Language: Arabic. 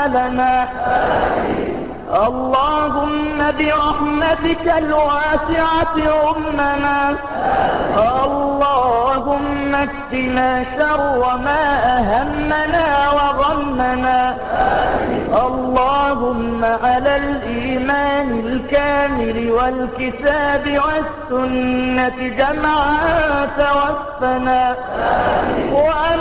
حالنا. اللهم برحمتك الواسعة أمنا. اللهم اكفنا شر ما أهمنا وغمنا. اللهم على الإيمان الكامل والكتاب والسنة جمعا توفنا.